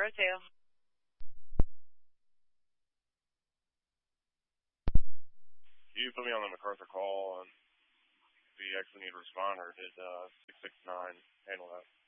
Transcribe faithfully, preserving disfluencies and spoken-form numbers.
zero two. You put me on the MacArthur call, and we actually need a responder. Did uh, six six nine handle that?